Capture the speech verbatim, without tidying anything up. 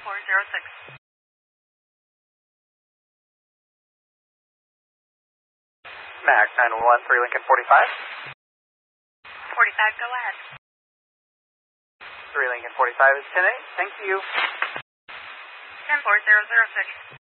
four zero six. Mac nine one one, three Lincoln forty-five. forty-five, go ahead. three Lincoln forty-five is ten eight, thank you. ten four zero zero six.